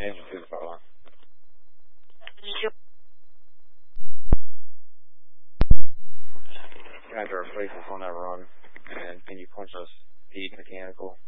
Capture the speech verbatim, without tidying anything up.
Engine two fella. I have to replace this on that run. And can you punch us speed mechanical?